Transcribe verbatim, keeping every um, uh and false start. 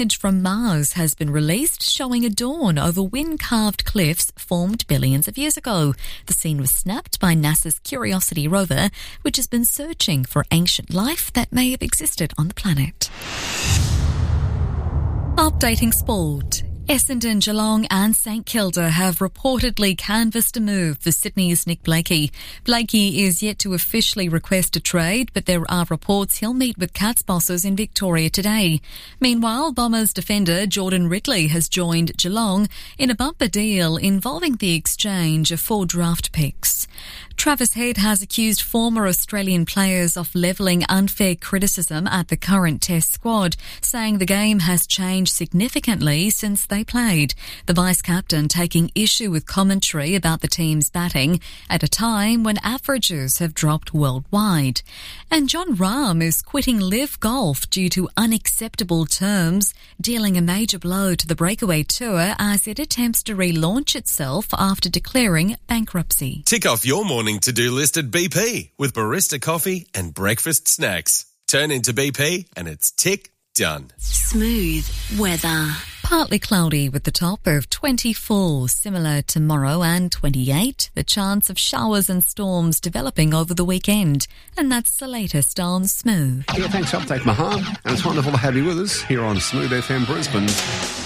Image from Mars has been released showing a dawn over wind-carved cliffs formed billions of years ago. The scene was snapped by NASA's Curiosity rover, which has been searching for ancient life that may have existed on the planet. Updating sport. Essendon, Geelong and St Kilda have reportedly canvassed a move for Sydney's Nick Blakey. Blakey is yet to officially request a trade, but there are reports he'll meet with Cats bosses in Victoria today. Meanwhile, Bombers defender Jordan Ridley has joined Geelong in a bumper deal involving the exchange of four draft picks. Travis Head has accused former Australian players of levelling unfair criticism at the current Test squad, saying the game has changed significantly since they played. The vice-captain taking issue with commentary about the team's batting at a time when averages have dropped worldwide. And Jon Rahm is quitting Live Golf due to unacceptable terms, dealing a major blow to the breakaway tour as it attempts to relaunch itself after declaring bankruptcy. Tick off your morning to-do list at B P with barista coffee and breakfast snacks. Turn into B P and it's tick done. Smooth weather. Partly cloudy with the top of twenty-four, similar tomorrow, and twenty-eight. The chance of showers and storms developing over the weekend. And that's the latest on Smooth. Yeah, thanks for update, Mahan. And it's wonderful to have you with us here on Smooth F M Brisbane.